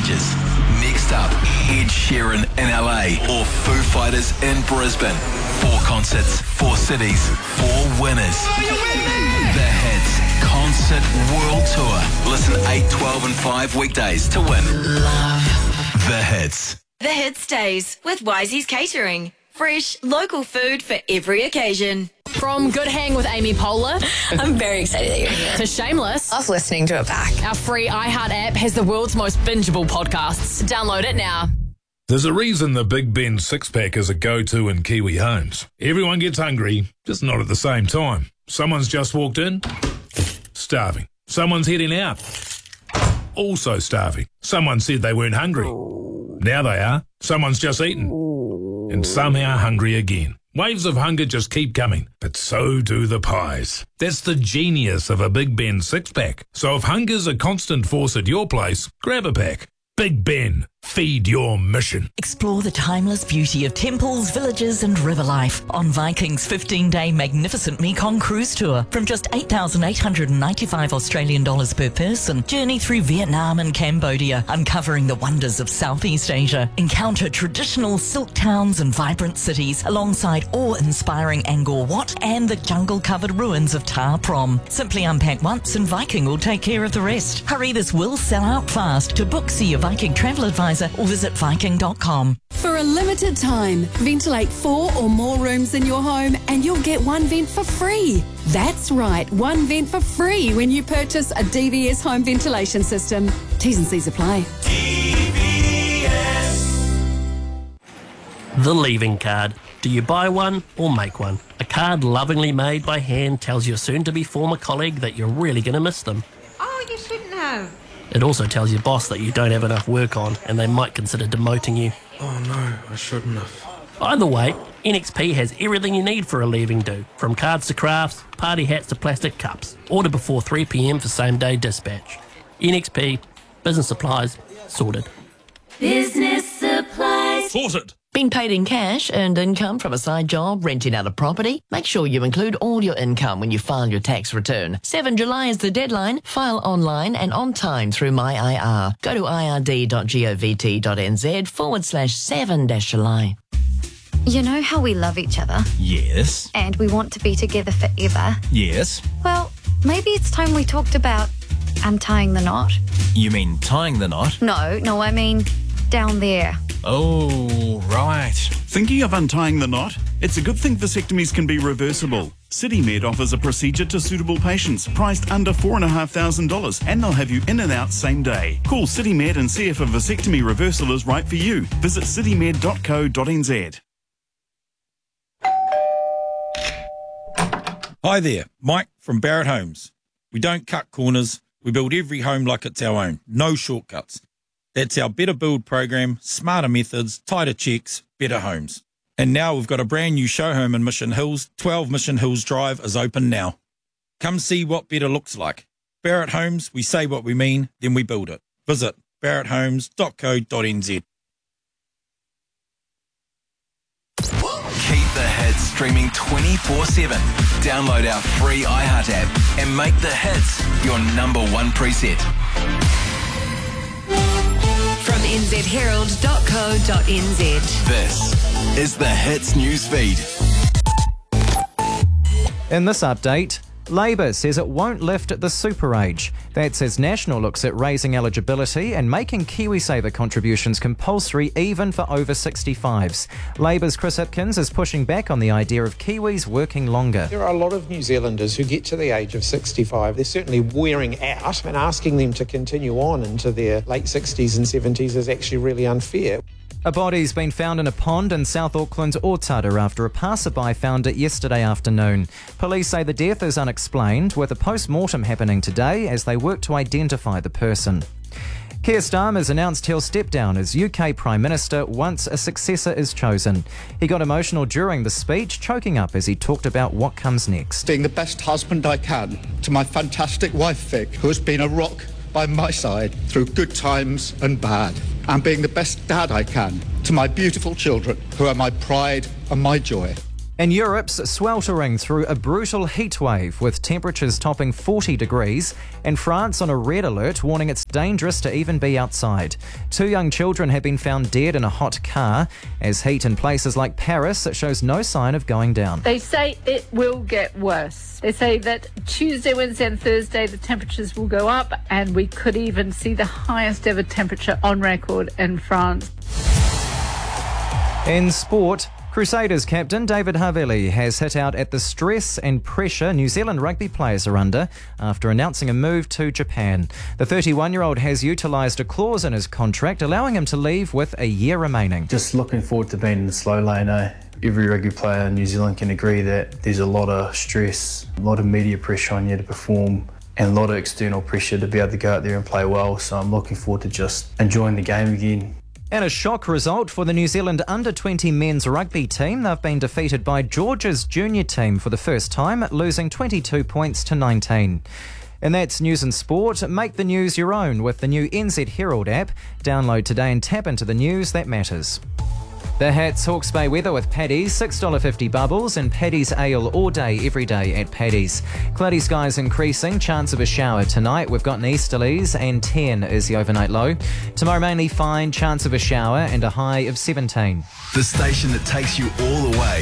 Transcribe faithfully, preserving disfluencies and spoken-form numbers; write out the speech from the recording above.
villages. Next up, Ed Sheeran in L A or Foo Fighters in Brisbane. Four concerts, four cities, four winners. The Hits Concert World Tour. Listen eight, twelve and five weekdays to win. Love The Hits. The Hits Days with Wisey's Catering. Fresh, local food for every occasion. From Good Hang with Amy Poehler. I'm very excited that you're here. To Shameless. Love listening to it back. Our free iHeart app has the world's most bingeable podcasts. Download it now. There's a reason the Big Ben six-pack is a go-to in Kiwi homes. Everyone gets hungry, just not at the same time. Someone's just walked in, starving. Someone's heading out, also starving. Someone said they weren't hungry. Now they are. Someone's just eaten, and somehow hungry again. Waves of hunger just keep coming, but so do the pies. That's the genius of a Big Ben six-pack. So if hunger's a constant force at your place, grab a pack. Big Ben, feed your mission. Explore the timeless beauty of temples, villages and river life on Viking's fifteen-day magnificent Mekong cruise tour. From just eight thousand eight hundred ninety-five Australian dollars per person, journey through Vietnam and Cambodia, uncovering the wonders of Southeast Asia. Encounter traditional silk towns and vibrant cities alongside awe-inspiring Angkor Wat and the jungle-covered ruins of Ta Prohm. Simply unpack once and Viking will take care of the rest. Hurry, this will sell out fast. To book, see your Viking travel advisor or visit viking dot com. For a limited time, ventilate four or more rooms in your home and you'll get one vent for free. That's right, one vent for free when you purchase a D V S home ventilation system. T's and C's apply. D V S. The leaving card. Do you buy one or make one? A card lovingly made by hand tells your soon-to-be former colleague that you're really going to miss them. Oh, you shouldn't have. It also tells your boss that you don't have enough work on and they might consider demoting you. Oh no, I shouldn't have. Either way, N X P has everything you need for a leaving do, from cards to crafts, party hats to plastic cups. Order before three p m for same-day dispatch. N X P, business supplies, sorted. Business supplies. Sorted. Been paid in cash, earned income from a side job, renting out a property? Make sure you include all your income when you file your tax return. seventh of July is the deadline. File online and on time through My I R. Go to ird.govt.nz forward slash 7 dash July. You know how we love each other? Yes. And we want to be together forever? Yes. Well, maybe it's time we talked about untying the knot. You mean tying the knot? No, no, I mean down there. Oh, right. Thinking of untying the knot? It's a good thing vasectomies can be reversible. CityMed offers a procedure to suitable patients, priced under four thousand five hundred dollars, and they'll have you in and out same day. Call CityMed and see if a vasectomy reversal is right for you. Visit citymed dot co dot n z. Hi there, Mike from Barrett Homes. We don't cut corners. We build every home like it's our own. No shortcuts. That's our Better Build program, smarter methods, tighter checks, better homes. And now we've got a brand new show home in Mission Hills. twelve Mission Hills Drive is open now. Come see what better looks like. Barrett Homes, we say what we mean, then we build it. Visit barrett homes dot co dot n z. Keep the hits streaming twenty-four seven. Download our free iHeart app and make the hits your number one preset. From n z herald dot co dot n z. This is the Hits News Feed. In this update, Labour says it won't lift the super age. That's as National looks at raising eligibility and making KiwiSaver contributions compulsory even for over sixty-fives. Labour's Chris Hipkins is pushing back on the idea of Kiwis working longer. There are a lot of New Zealanders who get to the age of sixty-five. They're certainly wearing out, and asking them to continue on into their late sixties and seventies is actually really unfair. A body's been found in a pond in South Auckland's Otaru after a passerby found it yesterday afternoon. Police say the death is unexplained, with a post-mortem happening today as they work to identify the person. Keir Starmer's announced he'll step down as U K Prime Minister once a successor is chosen. He got emotional during the speech, choking up as he talked about what comes next. Being the best husband I can to my fantastic wife Vic, who has been a rock by my side through good times and bad, and being the best dad I can to my beautiful children, who are my pride and my joy. And Europe's sweltering through a brutal heat wave with temperatures topping forty degrees, and France on a red alert warning it's dangerous to even be outside. Two young children have been found dead in a hot car as heat in places like Paris shows no sign of going down. They say it will get worse. They say that Tuesday, Wednesday and Thursday the temperatures will go up and we could even see the highest ever temperature on record in France. In sport, Crusaders captain David Havili has hit out at the stress and pressure New Zealand rugby players are under after announcing a move to Japan. The thirty-one-year-old has utilised a clause in his contract allowing him to leave with a year remaining. Just looking forward to being in the slow lane. Eh? Every rugby player in New Zealand can agree that there's a lot of stress, a lot of media pressure on you to perform, and a lot of external pressure to be able to go out there and play well. So I'm looking forward to just enjoying the game again. And a shock result for the New Zealand under twenty men's rugby team. They've been defeated by Georgia's junior team for the first time, losing twenty-two points to nineteen. And that's news and sport. Make the news your own with the new N Z Herald app. Download today and tap into the news that matters. The Hats Hawke's Bay weather with Paddy's, six dollars fifty bubbles and Paddy's ale all day, every day at Paddy's. Cloudy skies increasing, chance of a shower tonight. We've got an easterlies and ten is the overnight low. Tomorrow mainly fine, chance of a shower and a high of seventeen. The station that takes you all the way.